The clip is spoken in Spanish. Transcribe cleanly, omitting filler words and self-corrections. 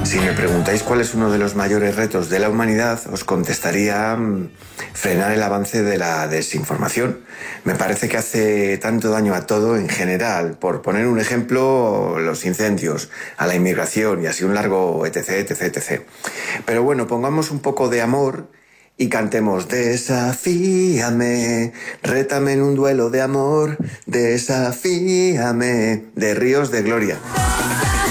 Si me preguntáis cuál es uno de los mayores retos de la humanidad, os contestaría frenar el avance de la desinformación. Me parece que hace tanto daño a todo en general. Por poner un ejemplo, los incendios, a la inmigración y así un largo etc, etc, etc. Pero bueno, pongamos un poco de amor y cantemos desafíame, rétame en un duelo de amor, desafíame, de Ríos de Gloria.